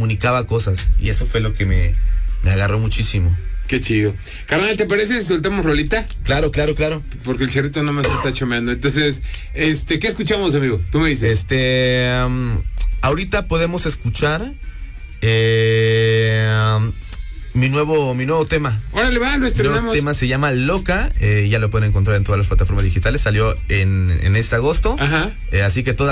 comunicaba cosas. Y eso fue lo que me agarró muchísimo. Qué chido. Carnal, ¿te parece si soltamos rolita? Claro. Porque el Cerrito no me está chomeando. Entonces, ¿qué escuchamos, amigo? Tú me dices. Ahorita podemos escuchar mi nuevo tema. Órale, va, lo estrenamos. El nuevo tema se llama Loca. Ya lo pueden encontrar en todas las plataformas digitales. Salió en este agosto. Ajá. Así que toda